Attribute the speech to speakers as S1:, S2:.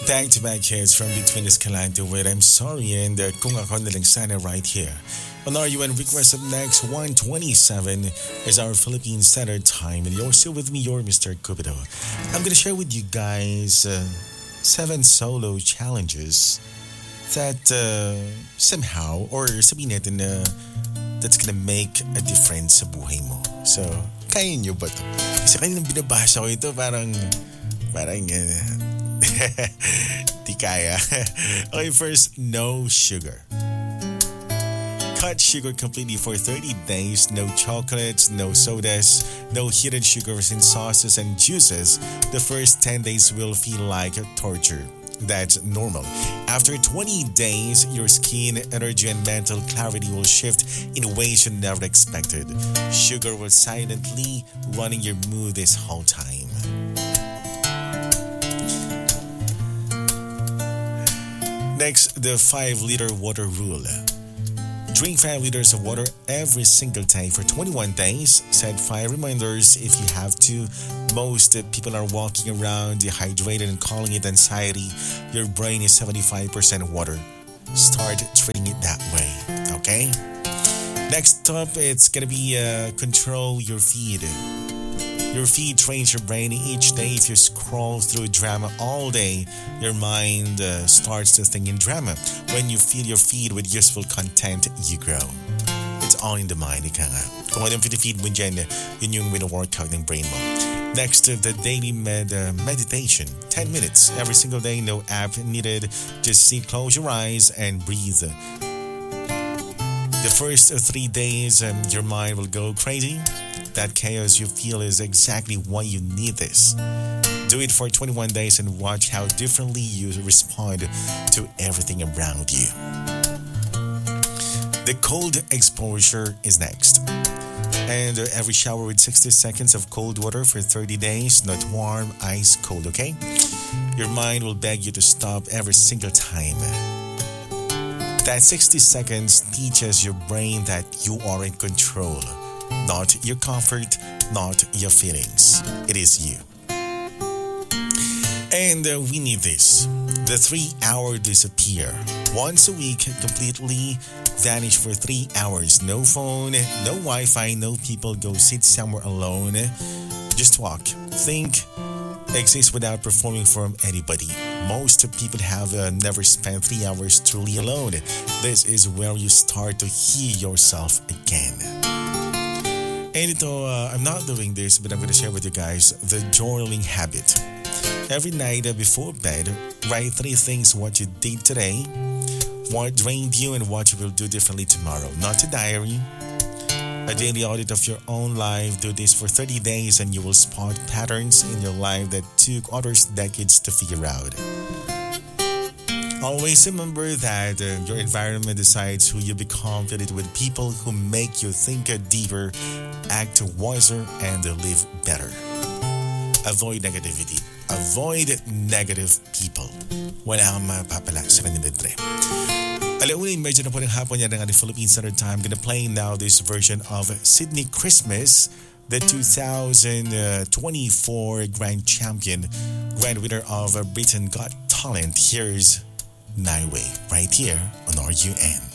S1: Back-to-back hits from Between Escalante with I'm Sorry and Kung Ako Na Lang Sana right here. On RUN request up next, 127 is our Philippine Standard Time. And you're still with me, you're Mr. Cupido. I'm gonna share with you guys 7 solo challenges that somehow, or sabihin natin na that's gonna make a difference sa buhay mo. So, kaya nyo ba to? Kasi kanina binabasa ko ito, parang di kaya. Okay, first, no sugar. Cut sugar completely for 30 days. No chocolates, no sodas, no hidden sugars in sauces and juices. The first 10 days will feel like torture. That's normal. After 20 days, your skin, energy, and mental clarity will shift in ways you never expected. Sugar will silently running your mood this whole time. Next, the 5-liter water rule. Drink 5 liters of water every single day for 21 days. Set 5 reminders if you have to. Most people are walking around dehydrated and calling it anxiety. Your brain is 75% water. Start treating it that way, okay? Next up, it's gonna be control your feed. Your feed trains your brain each day. If you scroll through drama all day, your mind starts to think in drama. When you fill your feed with useful content, you grow. It's all in the mind, ika nga. Kung anong feed mo dyan, yun yung wino-workout ng brain mo. Next, the daily meditation. 10 minutes every single day, no app needed. Just sit, close your eyes, and breathe. The first 3 days, your mind will go crazy. That chaos you feel is exactly why you need this. Do it for 21 days and watch how differently you respond to everything around you. The cold exposure is next. And every shower with 60 seconds of cold water for 30 days, not warm, ice cold, okay? Your mind will beg you to stop every single time. That 60 seconds teaches your brain that you are in control. Not your comfort, not your feelings. It is you. And we need this. The 3-hour disappear. Once a week, completely vanish for 3 hours. No phone, no Wi-Fi, no people. Go sit somewhere alone. Just walk, think, exist without performing for anybody. Most people have never spent 3 hours truly alone. This is where you start to hear yourself again. And ito, I'm not doing this, but I'm going to share with you guys the journaling habit. Every night before bed, write 3 things what you did today, what drained you, and what you will do differently tomorrow. Not a diary, a daily audit of your own life. Do this for 30 days and you will spot patterns in your life that took others decades to figure out. Always remember that your environment decides who you become. Fill it with people who make you think deeper, act wiser, and live better. Avoid negativity. Avoid negative people. Wala kang mapapala sa kanila dre. Alauna, medyo na po ng hapon yan ng ating Philippine Standard Time. Gonna play now this version of Sydney Christmas, the 2024 Grand Champion, Grand winner of Britain Got Talent. Here's Nightway right here on RUN.